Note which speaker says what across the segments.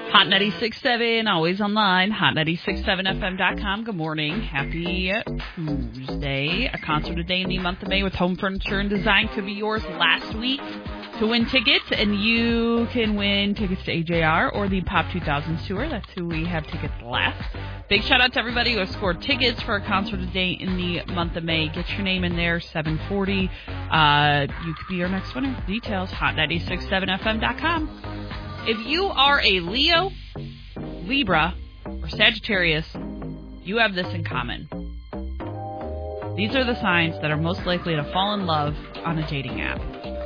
Speaker 1: Hot 96.7, always online, hot967fm.com. Good morning. Happy Tuesday. A concert today in the month of May with Home Furniture and Design could be yours last week to win tickets, and you can win tickets to AJR or the Pop 2000s tour. That's who we have tickets last. Big shout out to everybody who has scored tickets for a concert today in the month of May. Get your name in there, 740. You could be your next winner. Details, hot967fm.com. If you are a Leo, Libra, or Sagittarius, you have this in common. These are the signs that are most likely to fall in love on a dating app.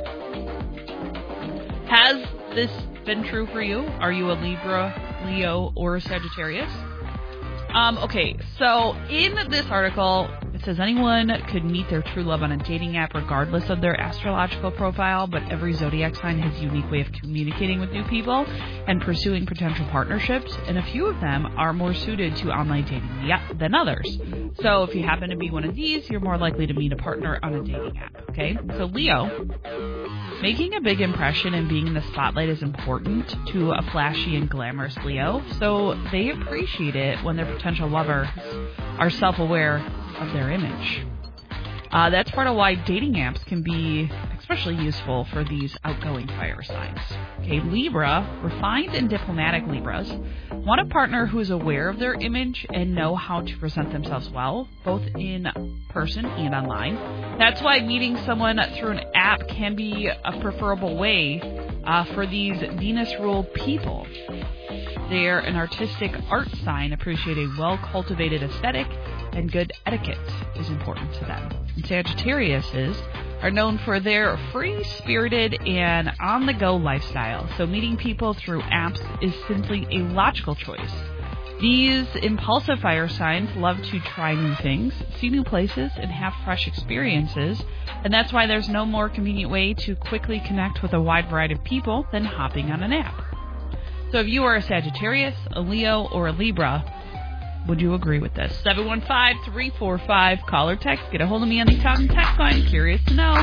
Speaker 1: Has this been true for you? Are you a Libra, Leo, or a Sagittarius? Okay, so in this article, it says anyone could meet their true love on a dating app regardless of their astrological profile, but every zodiac sign has a unique way of communicating with new people and pursuing potential partnerships, and a few of them are more suited to online dating than others. So if you happen to be one of these, you're more likely to meet a partner on a dating app, okay? So Leo, making a big impression and being in the spotlight is important to a flashy and glamorous Leo, so they appreciate it when their potential lovers are self-aware of their image. That's part of why dating apps can be especially useful for these outgoing fire signs. Okay, Libra, refined and diplomatic Libras, want a partner who is aware of their image and know how to present themselves well, both in person and online. That's why meeting someone through an app can be a preferable way for these Venus-ruled people. They're an artistic art sign, appreciate a well-cultivated aesthetic, and good etiquette is important to them. And Sagittariuses are known for their free-spirited and on-the-go lifestyle, so meeting people through apps is simply a logical choice. These impulsive fire signs love to try new things, see new places, and have fresh experiences, and that's why there's no more convenient way to quickly connect with a wide variety of people than hopping on an app. So if you are a Sagittarius, a Leo, or a Libra, would you agree with this? 715-345, call or text. Get a hold of me on the Talk and Text line. Curious to know.